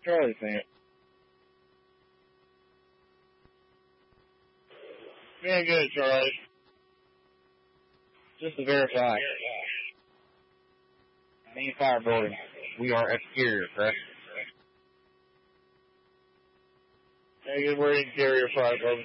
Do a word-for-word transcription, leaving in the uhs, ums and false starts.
Charlie saying. Yeah, good, Charlie. Just to verify. Main fire building. We are exterior, correct? Yeah, good. We're interior fire building.